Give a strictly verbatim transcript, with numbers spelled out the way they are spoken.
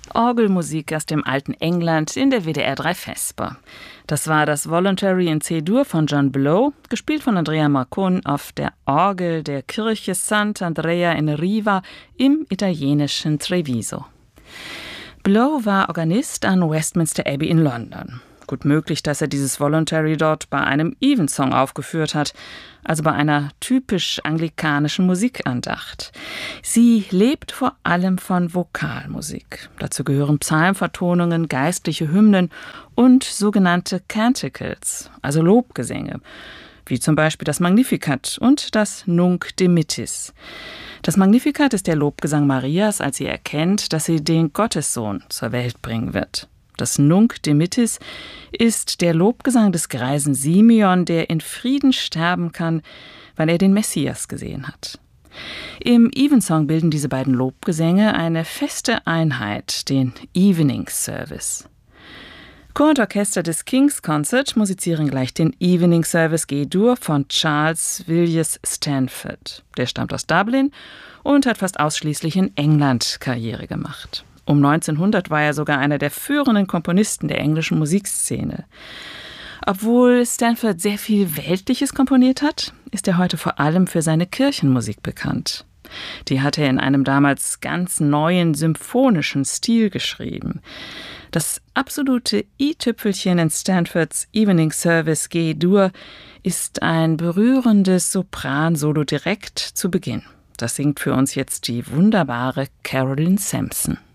Orgelmusik aus dem alten England in der W D R drei Vesper. Das war das Voluntary in C-Dur von John Blow, gespielt von Andrea Marcon auf der Orgel der Kirche Sant'Andrea in Riva im italienischen Treviso. Blow war Organist an Westminster Abbey in London. Gut möglich, dass er dieses Voluntary dort bei einem Evensong aufgeführt hat, also bei einer typisch anglikanischen Musikandacht. Sie lebt vor allem von Vokalmusik. Dazu gehören Psalmvertonungen, geistliche Hymnen und sogenannte Canticles, also Lobgesänge, wie zum Beispiel das Magnificat und das Nunc Dimittis. Das Magnificat ist der Lobgesang Marias, als sie erkennt, dass sie den Gottessohn zur Welt bringen wird. Das Nunc Dimittis ist der Lobgesang des greisen Simeon, der in Frieden sterben kann, weil er den Messias gesehen hat. Im Evensong bilden diese beiden Lobgesänge eine feste Einheit, den Evening Service. Chor und Orchester des King's Concert musizieren gleich den Evening Service G-Dur von Charles Villiers Stanford. Der stammt aus Dublin und hat fast ausschließlich in England Karriere gemacht. Um neunzehnhundert war er sogar einer der führenden Komponisten der englischen Musikszene. Obwohl Stanford sehr viel Weltliches komponiert hat, ist er heute vor allem für seine Kirchenmusik bekannt. Die hat er in einem damals ganz neuen symphonischen Stil geschrieben. Das absolute i-Tüpfelchen in Stanfords Evening Service G-Dur ist ein berührendes Sopran-Solo direkt zu Beginn. Das singt für uns jetzt die wunderbare Carolyn Sampson.